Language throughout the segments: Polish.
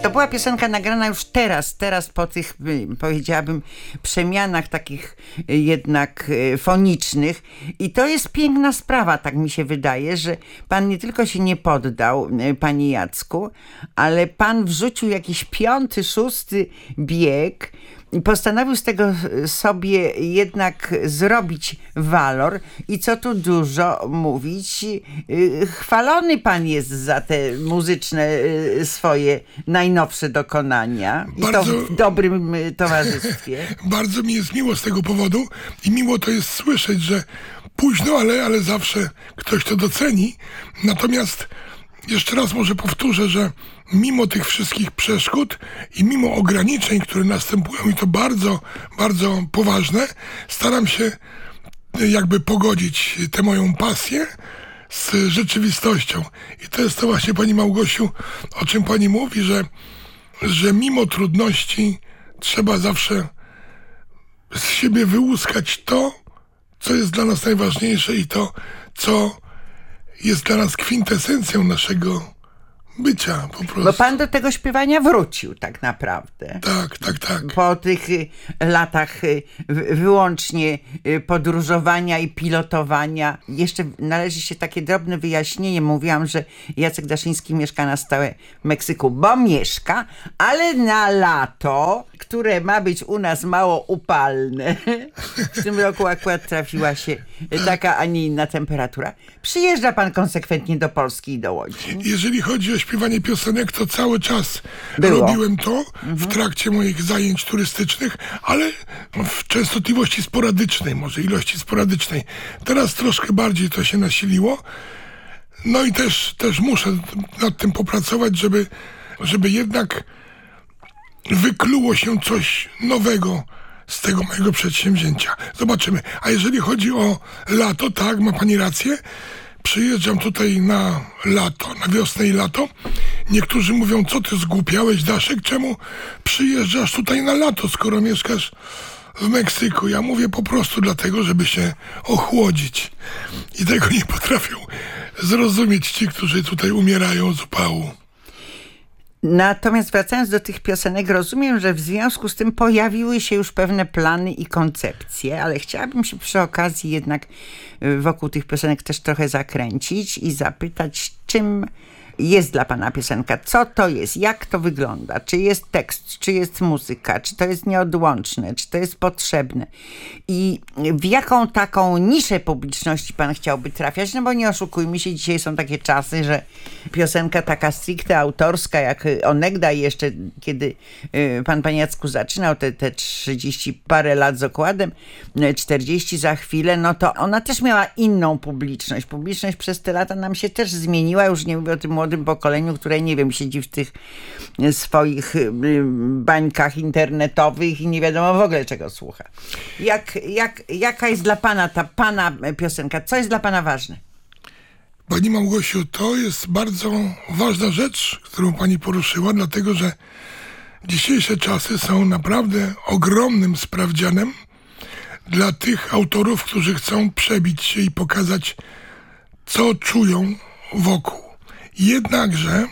To była piosenka nagrana już teraz po tych, powiedziałabym, przemianach takich jednak fonicznych. I to jest piękna sprawa, tak mi się wydaje, że pan nie tylko się nie poddał, panie Jacku, ale pan wrzucił jakiś 5., 6. bieg i postanowił z tego sobie jednak zrobić walor i co tu dużo mówić, chwalony pan jest za te muzyczne swoje najnowsze dokonania i to w dobrym towarzystwie. Bardzo mi jest miło z tego powodu i miło to jest słyszeć, że późno, ale zawsze ktoś to doceni. Natomiast jeszcze raz może powtórzę, że mimo tych wszystkich przeszkód i mimo ograniczeń, które następują i to bardzo, bardzo poważne, staram się jakby pogodzić tę moją pasję z rzeczywistością. I to jest to właśnie, pani Małgosiu, o czym pani mówi, że mimo trudności trzeba zawsze z siebie wyłuskać to, co jest dla nas najważniejsze i to, co jest dla nas kwintesencją naszego bycia po prostu. Bo pan do tego śpiewania wrócił tak naprawdę. Tak. Po tych latach wyłącznie podróżowania i pilotowania. Jeszcze należy się takie drobne wyjaśnienie. Mówiłam, że Jacek Daszyński mieszka na stałe w Meksyku, bo mieszka, ale na lato, które ma być u nas mało upalne, w tym roku akurat trafiła się taka, a nie inna temperatura, przyjeżdża pan konsekwentnie do Polski i do Łodzi. Jeżeli chodzi o śpiewanie piosenek, to cały czas robiłem to w trakcie moich zajęć turystycznych, ale w częstotliwości sporadycznej, może ilości sporadycznej. Teraz troszkę bardziej to się nasiliło. No i też muszę nad tym popracować, żeby jednak wykluło się coś nowego z tego mojego przedsięwzięcia. Zobaczymy. A jeżeli chodzi o lato, tak, ma pani rację. Przyjeżdżam tutaj na lato, na wiosnę i lato. Niektórzy mówią, co ty zgłupiałeś, Daszek, czemu przyjeżdżasz tutaj na lato, skoro mieszkasz w Meksyku? Ja mówię po prostu dlatego, żeby się ochłodzić. I tego nie potrafią zrozumieć ci, którzy tutaj umierają z upału. Natomiast wracając do tych piosenek, rozumiem, że w związku z tym pojawiły się już pewne plany i koncepcje, ale chciałabym się przy okazji jednak wokół tych piosenek też trochę zakręcić i zapytać, czym jest dla pana piosenka? Co to jest? Jak to wygląda? Czy jest tekst? Czy jest muzyka? Czy to jest nieodłączne? Czy to jest potrzebne? I w jaką taką niszę publiczności pan chciałby trafiać? No bo nie oszukujmy się, dzisiaj są takie czasy, że piosenka taka stricte autorska, jak onegdaj jeszcze, kiedy pan, panie Jacku, zaczynał te 30 parę lat z okładem, 40 za chwilę, no to ona też miała inną publiczność. Publiczność przez te lata nam się też zmieniła, już nie mówię o tym młodym pokoleniu, które, nie wiem, siedzi w tych swoich bańkach internetowych i nie wiadomo w ogóle czego słucha. Jaka jest dla pana ta pana piosenka? Co jest dla pana ważne? Pani Małgosiu, to jest bardzo ważna rzecz, którą pani poruszyła, dlatego że dzisiejsze czasy są naprawdę ogromnym sprawdzianem dla tych autorów, którzy chcą przebić się i pokazać, co czują wokół. Jednakże,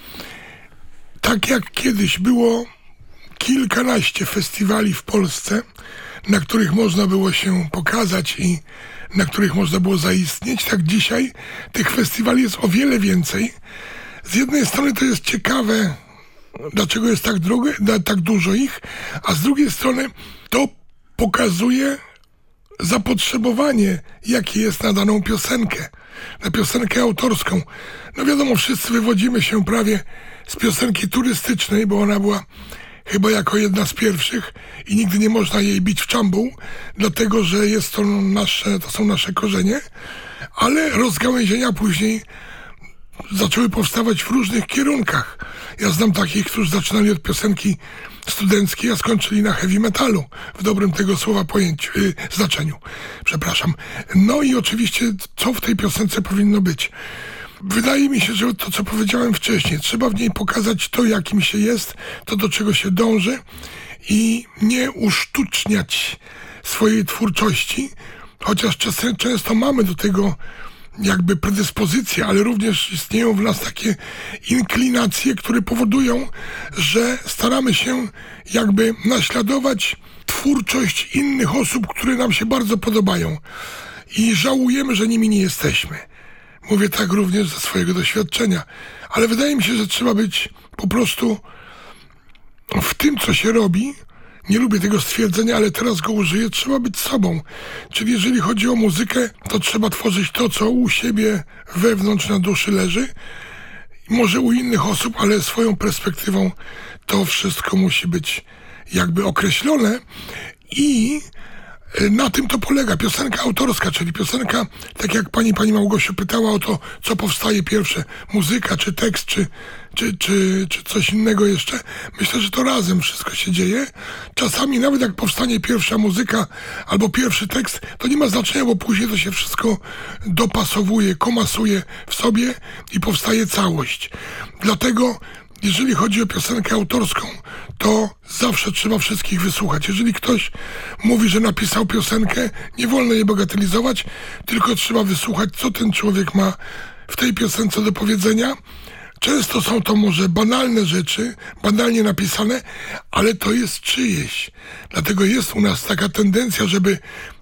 tak jak kiedyś było kilkanaście festiwali w Polsce, na których można było się pokazać i na których można było zaistnieć, tak dzisiaj tych festiwali jest o wiele więcej. Z jednej strony to jest ciekawe, dlaczego jest tak dużo ich, a z drugiej strony to pokazuje zapotrzebowanie, jakie jest na daną piosenkę, na piosenkę autorską. No wiadomo, wszyscy wywodzimy się prawie z piosenki turystycznej, bo ona była chyba jako jedna z pierwszych i nigdy nie można jej bić w czambuł, dlatego że jest to są nasze korzenie, ale rozgałęzienia później zaczęły powstawać w różnych kierunkach. Ja znam takich, którzy zaczynali od piosenki studenckiej, a skończyli na heavy metalu, w dobrym tego słowa znaczeniu. Przepraszam. No i oczywiście, co w tej piosence powinno być? Wydaje mi się, że to, co powiedziałem wcześniej, trzeba w niej pokazać to, jakim się jest, to, do czego się dąży i nie usztuczniać swojej twórczości, chociaż często mamy do tego jakby predyspozycje, ale również istnieją w nas takie inklinacje, które powodują, że staramy się jakby naśladować twórczość innych osób, które nam się bardzo podobają i żałujemy, że nimi nie jesteśmy. Mówię tak również ze swojego doświadczenia, ale wydaje mi się, że trzeba być po prostu w tym, co się robi. Nie lubię tego stwierdzenia, ale teraz go użyję. Trzeba być sobą. Czyli jeżeli chodzi o muzykę, to trzeba tworzyć to, co u siebie wewnątrz na duszy leży. Może u innych osób, ale swoją perspektywą to wszystko musi być jakby określone i na tym to polega. Piosenka autorska, czyli piosenka, tak jak pani Małgosiu pytała o to, co powstaje pierwsze, muzyka, czy tekst, czy coś innego jeszcze. Myślę, że to razem wszystko się dzieje. Czasami nawet jak powstanie pierwsza muzyka albo pierwszy tekst, to nie ma znaczenia, bo później to się wszystko dopasowuje, komasuje w sobie i powstaje całość. Dlatego jeżeli chodzi o piosenkę autorską, to zawsze trzeba wszystkich wysłuchać. Jeżeli ktoś mówi, że napisał piosenkę, nie wolno jej bagatelizować, tylko trzeba wysłuchać, co ten człowiek ma w tej piosence do powiedzenia. Często są to może banalne rzeczy, banalnie napisane, ale to jest czyjeś. Dlatego jest u nas taka tendencja, żeby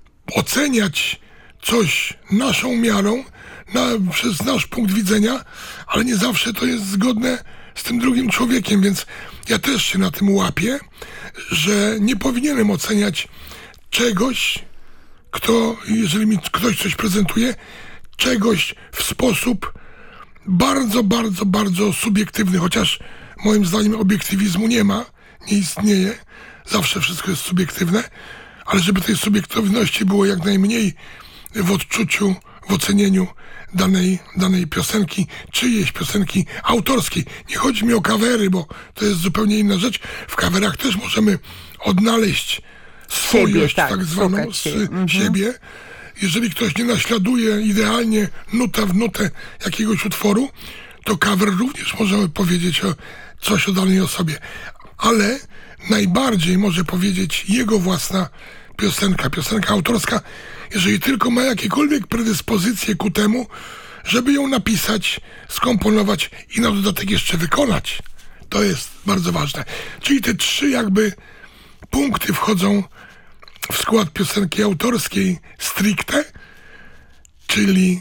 oceniać coś naszą miarą, przez nasz punkt widzenia, ale nie zawsze to jest zgodne z tym drugim człowiekiem, więc ja też się na tym łapię, że nie powinienem oceniać czegoś, jeżeli mi ktoś coś prezentuje, czegoś w sposób bardzo, bardzo, bardzo subiektywny, chociaż moim zdaniem obiektywizmu nie ma, nie istnieje, zawsze wszystko jest subiektywne, ale żeby tej subiektywności było jak najmniej w odczuciu, w ocenieniu danej piosenki, czyjejś piosenki autorskiej. Nie chodzi mi o kawery, bo to jest zupełnie inna rzecz. W kawerach też możemy odnaleźć swojość, tak zwaną, siebie. Jeżeli ktoś nie naśladuje idealnie nuta w nutę jakiegoś utworu, to kawer również możemy powiedzieć coś o danej osobie. Ale najbardziej może powiedzieć jego własna piosenka autorska, jeżeli tylko ma jakiekolwiek predyspozycje ku temu, żeby ją napisać, skomponować i na dodatek jeszcze wykonać. To jest bardzo ważne. Czyli te 3 jakby punkty wchodzą w skład piosenki autorskiej stricte, czyli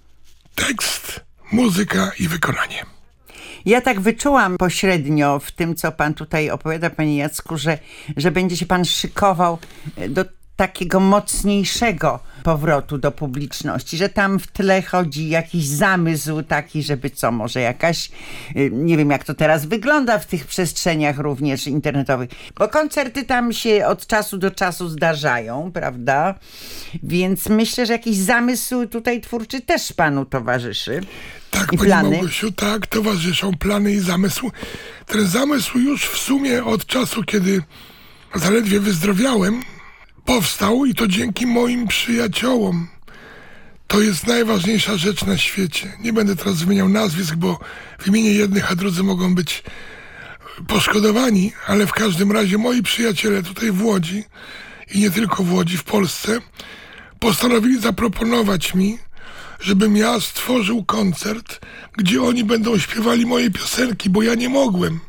tekst, muzyka i wykonanie. Ja tak wyczułam pośrednio w tym, co pan tutaj opowiada, panie Jacku, że będzie się pan szykował do takiego mocniejszego powrotu do publiczności, że tam w tle chodzi jakiś zamysł taki, żeby może jakaś, nie wiem jak to teraz wygląda w tych przestrzeniach również internetowych, bo koncerty tam się od czasu do czasu zdarzają, prawda? Więc myślę, że jakiś zamysł tutaj twórczy też panu towarzyszy. Tak, i pani plany. Małgosiu, tak, towarzyszą plany i zamysł. Ten zamysł już w sumie od czasu, kiedy zaledwie wyzdrowiałem, powstał i to dzięki moim przyjaciołom. To jest najważniejsza rzecz na świecie. Nie będę teraz wymieniał nazwisk, bo wymienię jednych, a drudzy mogą być poszkodowani, ale w każdym razie moi przyjaciele tutaj w Łodzi i nie tylko w Łodzi, w Polsce, postanowili zaproponować mi, żebym ja stworzył koncert, gdzie oni będą śpiewali moje piosenki, bo ja nie mogłem.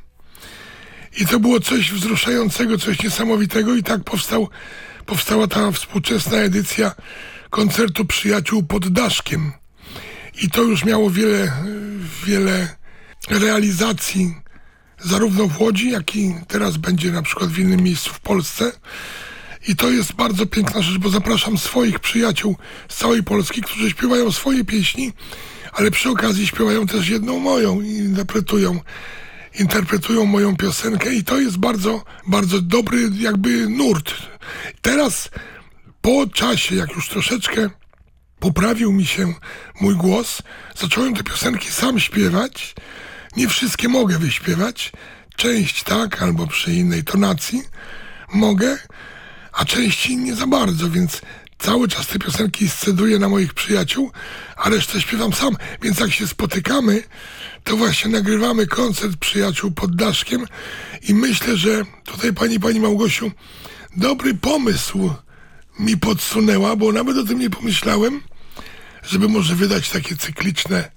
I to było coś wzruszającego, coś niesamowitego i tak powstała ta współczesna edycja koncertu Przyjaciół pod Daszkiem. I to już miało wiele realizacji, zarówno w Łodzi, jak i teraz będzie na przykład w innym miejscu w Polsce. I to jest bardzo piękna rzecz, bo zapraszam swoich przyjaciół z całej Polski, którzy śpiewają swoje pieśni, ale przy okazji śpiewają też jedną moją i interpretują moją piosenkę i to jest bardzo, bardzo dobry jakby nurt. Teraz po czasie, jak już troszeczkę poprawił mi się mój głos, zacząłem te piosenki sam śpiewać. Nie wszystkie mogę wyśpiewać. Część tak, albo przy innej tonacji mogę, a części nie za bardzo, więc cały czas te piosenki sceduję na moich przyjaciół, a resztę śpiewam sam. Więc jak się spotykamy, to właśnie nagrywamy koncert Przyjaciół pod Daszkiem i myślę, że tutaj pani Małgosiu dobry pomysł mi podsunęła, bo nawet o tym nie pomyślałem, żeby może wydać takie cykliczne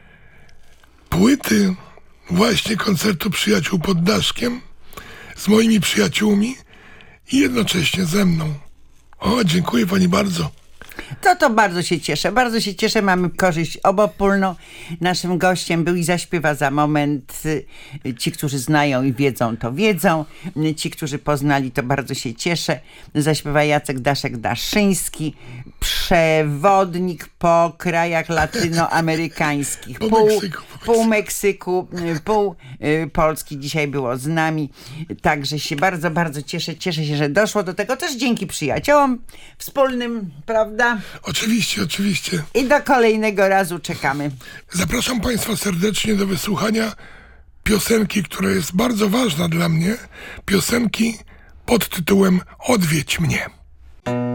płyty właśnie koncertu Przyjaciół pod Daszkiem z moimi przyjaciółmi i jednocześnie ze mną. O, dziękuję pani bardzo. To bardzo się cieszę, bardzo się cieszę, mamy korzyść obopólną. Naszym gościem był i zaśpiewa za moment. Ci, którzy znają i wiedzą, to wiedzą. Ci, którzy poznali, to bardzo się cieszę. Zaśpiewa Jacek Daszek-Daszyński, przewodnik po krajach latynoamerykańskich. Pół Meksyku, pół Polski dzisiaj było z nami. Także się bardzo, bardzo cieszę. Cieszę się, że doszło do tego też dzięki przyjaciołom wspólnym, prawda? Oczywiście, oczywiście. I do kolejnego razu czekamy. Zapraszam państwa serdecznie do wysłuchania piosenki, która jest bardzo ważna dla mnie. Piosenki pod tytułem Odwiedź mnie.